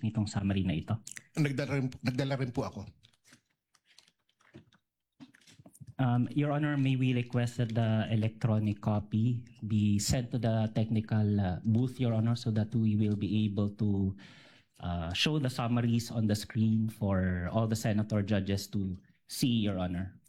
nitong summary na ito? Nagdala rin po ako. Your Honor, may we request that the electronic copy be sent to the technical booth, Your Honor, so that we will be able to show the summaries on the screen for all the senator judges to see, Your Honor.